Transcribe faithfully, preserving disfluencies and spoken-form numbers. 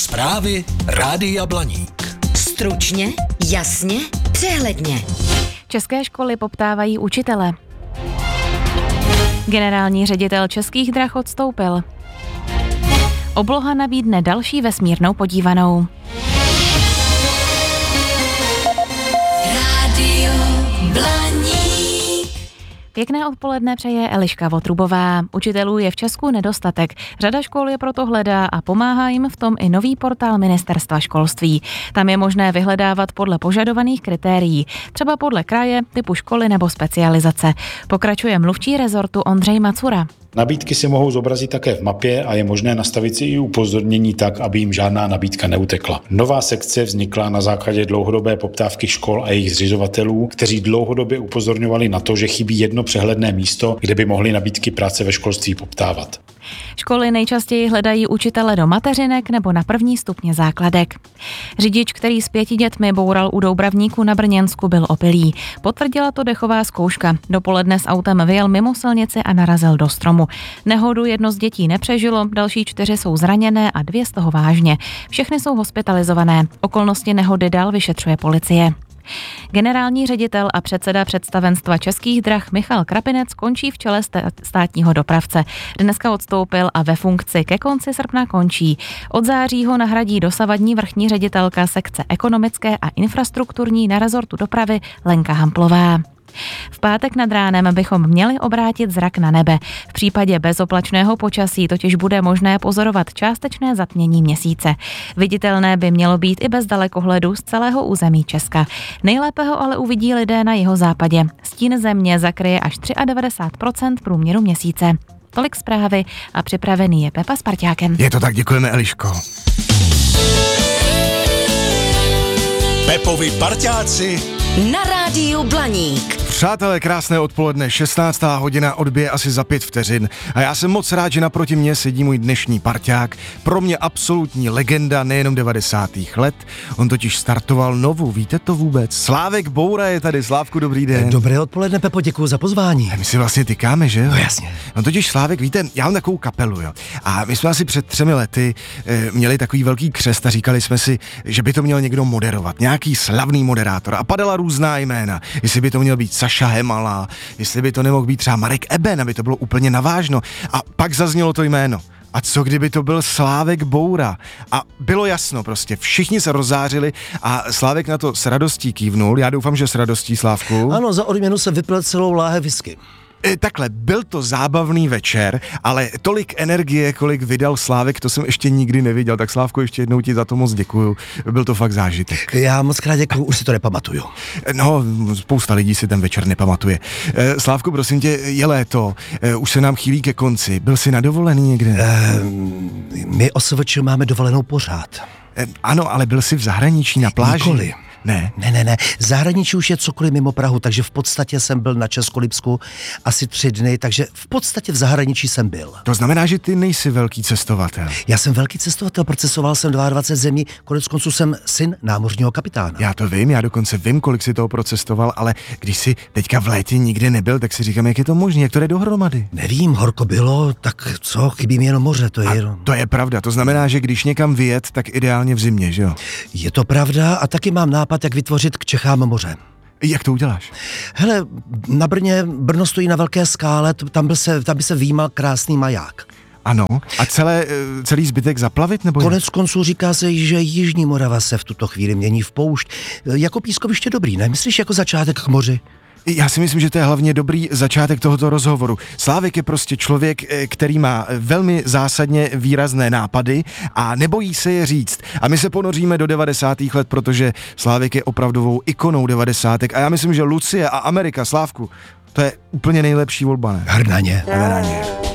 Zprávy Rádia Blaník. Stručně, jasně, přehledně. České školy poptávají učitele. Generální ředitel Českých drah odstoupil. Obloha nabídne další vesmírnou podívanou. Rádio Blaník. Pěkné odpoledne přeje Eliška Votrubová. Učitelů je v Česku nedostatek. Řada škol je proto hledá a pomáhá jim v tom i nový portál Ministerstva školství. Tam je možné vyhledávat podle požadovaných kritérií, třeba podle kraje, typu školy nebo specializace. Pokračuje mluvčí rezortu Ondřej Macura. Nabídky se mohou zobrazit také v mapě a je možné nastavit si i upozornění tak, aby jim žádná nabídka neutekla. Nová sekce vznikla na základě dlouhodobé poptávky škol a jejich zřizovatelů, kteří dlouhodobě upozorňovali na to, že chybí jedno přehledné místo, kde by mohli nabídky práce ve školství poptávat. Školy nejčastěji hledají učitele do mateřinek nebo na první stupně základek. Řidič, který s pěti dětmi boural u Doubravníku na Brněnsku, byl opilý. Potvrdila to dechová zkouška. Dopoledne s autem vyjel mimo silnici a narazil do stromu. Nehodu jedno z dětí nepřežilo, další čtyři jsou zraněné a dvě z toho vážně. Všechny jsou hospitalizované. Okolnosti nehody dál vyšetřuje policie. Generální ředitel a předseda představenstva Českých drah Michal Krapinec končí v čele státního dopravce. Dneska odstoupil a ve funkci ke konci srpna končí. Od září ho nahradí dosavadní vrchní ředitelka sekce ekonomické a infrastrukturní na rezortu dopravy Lenka Hamplová. V pátek nad ránem bychom měli obrátit zrak na nebe. V případě bezoplačného počasí totiž bude možné pozorovat částečné zatmění měsíce. Viditelné by mělo být i bez dalekohledu z celého území Česka. Nejlépe ho ale uvidí lidé na jihozápadě. Stín země zakryje až devadesát tři procent průměru měsíce. Tolik zprávy a připravený je Pepa s Parťákem. Je to tak, děkujeme, Eliško. Pepovi parťáci Na rádiu Blaník. Přátelé, krásné odpoledne, šestnáctá hodina odbije asi za pět vteřin a já jsem moc rád, že naproti mně sedí můj dnešní parťák, pro mě absolutní legenda nejenom devadesátých let, on totiž startoval novou, víte to vůbec? Slávek Boura je tady. Slávku, dobrý den. Dobré odpoledne, Pepo, děkuju za pozvání. My si vlastně tykáme, že jo? No jasně. No totiž Slávek, víte, já mám takovou kapelu, jo. A my jsme asi před třemi lety e, měli takový velký křest a říkali jsme si, že by to měl někdo moderovat, nějaký slavný moderátor a padala různá jména, jestli by to měl být Saša Hemala, jestli by to nemohl být třeba Marek Eben, aby to bylo úplně navážno. A pak zaznělo to jméno. A co kdyby to byl Slávek Boura? A bylo jasno prostě, všichni se rozzářili a Slávek na to s radostí kývnul. Já doufám, že s radostí, Slávku. Ano, za odměnu jsem vypil celou láhev whisky. E, takhle, byl to zábavný večer, ale tolik energie, kolik vydal Slávek, to jsem ještě nikdy neviděl. Tak Slávko, ještě jednou ti za to moc děkuju. Byl to fakt zážitek. Já moc krát děkuju, už si to nepamatuju. No, spousta lidí si ten večer nepamatuje. E, Slávko, prosím tě, je léto, e, už se nám chýlí ke konci. Byl jsi na dovolený někde? E, my O S V Č máme dovolenou pořád. E, ano, ale byl jsi v zahraničí na pláži? Nikoli. Ne. Ne, ne, ne. Zahraničí už je cokoliv mimo Prahu, takže v podstatě jsem byl na Českolipsku asi tři dny, takže v podstatě v zahraničí jsem byl. To znamená, že ty nejsi velký cestovatel. Já jsem velký cestovatel, procesoval jsem dvacet dva zemí, konec konců jsem syn námořního kapitána. Já to vím, já dokonce vím, kolik si toho procestoval, ale když si teďka v létě nikde nebyl, tak si říkám, jak je to možné, jak to jde dohromady. Nevím, horko bylo, tak co, chybí mi jenom moře, to je a jenom... To je pravda, to znamená, že když někam vyjet, tak ideálně v zimě, že jo? Je to pravda a taky mám nápad, jak vytvořit k Čechám moře. Jak to uděláš? Hele, na Brně, Brno stojí na velké skále, tam by se, tam by se výjímal krásný maják. Ano, a celé, celý zbytek zaplavit, nebo? Konec konců říká se, že Jižní Morava se v tuto chvíli mění v poušť. Jako pískoviště dobrý, nemyslíš jako začátek k moři? Já si myslím, že to je hlavně dobrý začátek tohoto rozhovoru. Slávek je prostě člověk, který má velmi zásadně výrazné nápady a nebojí se je říct. A my se ponoříme do devadesátých let, protože Slávek je opravdovou ikonou devadesátek a já myslím, že Lucie a Amerika, Slávku, to je úplně nejlepší volba, ne? Hrdaně. Hrdaně.